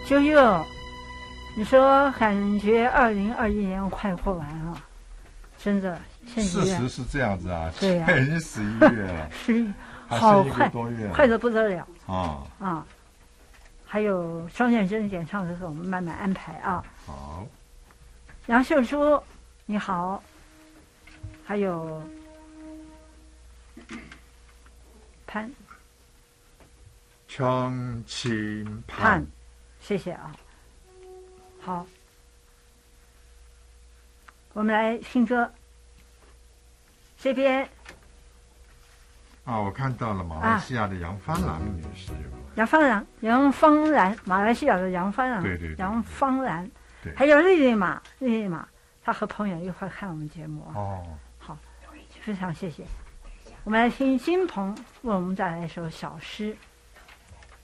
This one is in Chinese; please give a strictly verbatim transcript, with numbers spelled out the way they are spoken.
九月，你说感觉二零二一年快过完了，真的。 事实是这样子啊， 对呀、 啊，已经十一月了， 十一， 好快，快得不得了啊啊！还有双线针演唱的时候，我们慢慢安排啊。 好， 杨秀珠，你好，还有潘。 청칭판， 谢谢啊。好，我们来听歌。这边啊，我看到了马来西亚的杨芳兰女士。啊、 杨芳兰，杨芳兰，马来西亚的杨芳兰， 对对对， 杨芳兰， 对， 还有丽丽马，丽丽马，她和朋友一块看我们节目。 哦， 好，非常谢谢。我们来听金鹏为我们带来一首小诗。